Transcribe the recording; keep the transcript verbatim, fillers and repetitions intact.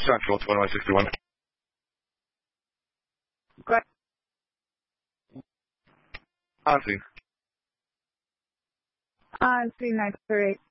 Central, twenty-one sixty-one. Great. On scene. On scene nine thirty-eight.